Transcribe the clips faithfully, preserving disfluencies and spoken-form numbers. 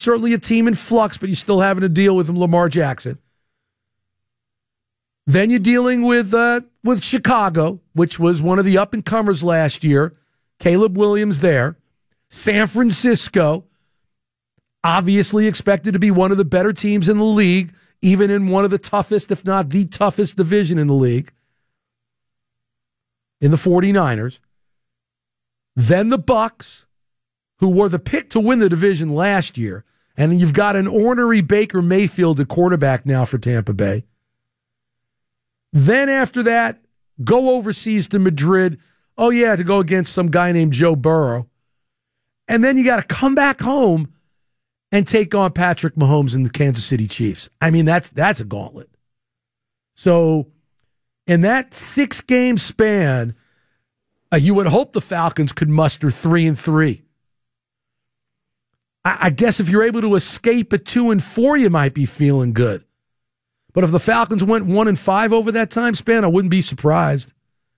certainly a team in flux, but you're still having to deal with Lamar Jackson. Then you're dealing with uh, with Chicago, which was one of the up-and-comers last year. Caleb Williams there. San Francisco, obviously expected to be one of the better teams in the league, even in one of the toughest, if not the toughest division in the league, in the 49ers. Then the Bucs, who were the pick to win the division last year, and you've got an ornery Baker Mayfield at quarterback now for Tampa Bay. Then after that, go overseas to Madrid. Oh, yeah, to go against some guy named Joe Burrow. And then you got to come back home and take on Patrick Mahomes and the Kansas City Chiefs. I mean, that's that's a gauntlet. So in that six-game span, uh, you would hope the Falcons could muster three and three. I, I guess if you're able to escape at two and four, you might be feeling good. But if the Falcons went one and five over that time span, I wouldn't be surprised.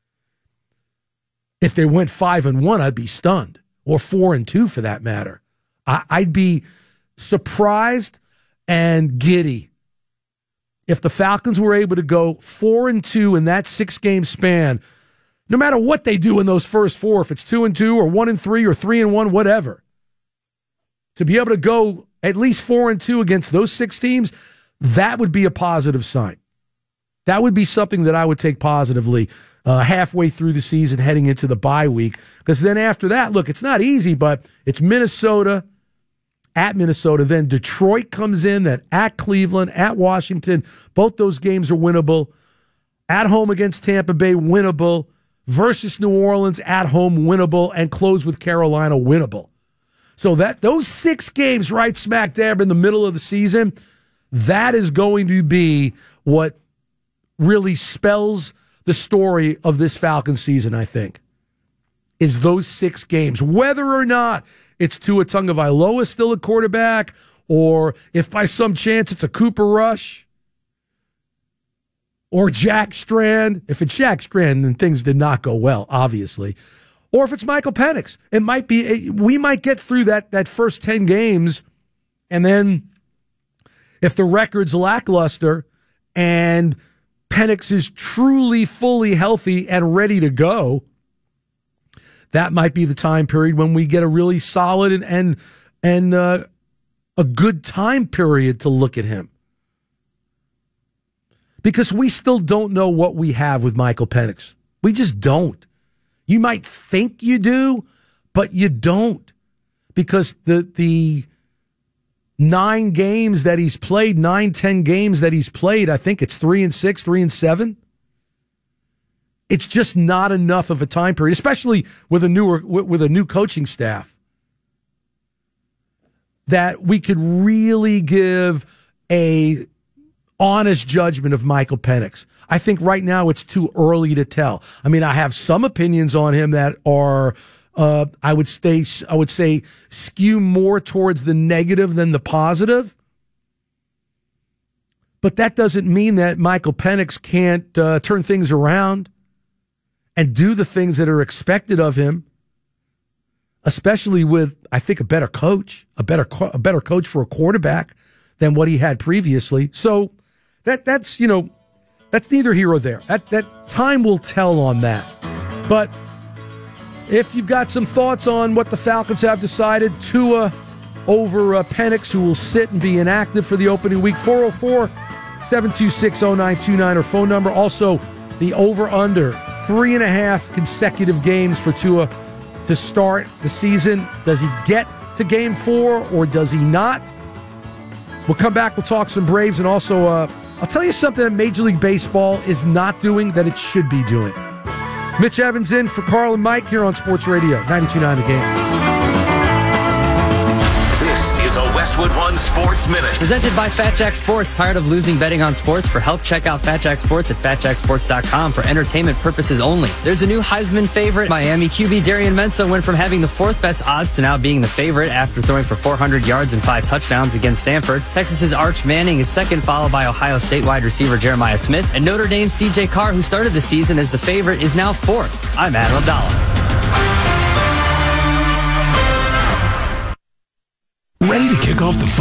If they went five and one, I'd be stunned, or four and two for that matter. I, I'd be surprised and giddy if the Falcons were able to go four and two in that six-game span. No matter what they do in those first four, if it's two and two or one and three or three and one, whatever, to be able to go at least four and two against those six teams, that would be a positive sign. That would be something that I would take positively uh, halfway through the season, heading into the bye week. Because then after that, look, it's not easy, but it's Minnesota, at Minnesota. Then Detroit comes in, then at Cleveland, at Washington. Both those games are winnable. At home against Tampa Bay, winnable. Versus New Orleans, at home, winnable. And close with Carolina, winnable. So that those six games right smack dab in the middle of the season, that is going to be what really spells the story of this Falcons season, I think, is those six games. Whether or not it's Tua Tagovailoa still a quarterback, or if by some chance it's a Cooper Rush or Jack Strand. If it's Jack Strand, then things did not go well, obviously. Or if it's Michael Penix. It might be, we might get through that, that first ten games, and then if the record's lackluster and Penix is truly fully healthy and ready to go, that might be the time period when we get a really solid and and, and uh, a good time period to look at him. Because we still don't know what we have with Michael Penix. We just don't. You might think you do, but you don't. Because the the nine games that he's played, nine, ten games that he's played, I think it's three and six, three and seven. It's just not enough of a time period, especially with a newer with a new coaching staff, that we could really give a honest judgment of Michael Penix. I think right now it's too early to tell. I mean, I have some opinions on him that are, uh, I would say, I would say, skew more towards the negative than the positive. But that doesn't mean that Michael Penix can't uh, turn things around and do the things that are expected of him, especially with, I think, a better coach, a better a better coach for a quarterback than what he had previously. So that that's, you know, that's neither here or there. That that time will tell on that. But if you've got some thoughts on what the Falcons have decided, Tua over uh, Penix, who will sit and be inactive for the opening week, four oh four, seven two six, oh nine two nine, or phone number. Also, the over-under, three and a half consecutive games for Tua to start the season. Does he get to game four or does he not? We'll come back. We'll talk some Braves. And also, uh, I'll tell you something that Major League Baseball is not doing that it should be doing. Mitch Evans in for Carl and Mike here on Sports Radio, ninety-two point nine The Game. This is a Westwood One Sports Minute. Presented by Fat Jack Sports. Tired of losing betting on sports? For help, check out Fat Jack Sports at fat jack sports dot com for entertainment purposes only. There's a new Heisman favorite. Miami Q B Darian Mensah went from having the fourth best odds to now being the favorite after throwing for four hundred yards and five touchdowns against Stanford. Texas's Arch Manning is second, followed by Ohio State wide receiver Jeremiah Smith. And Notre Dame's C J Carr, who started the season as the favorite, is now fourth. I'm Adam Abdallah. Ready to kick off the phone.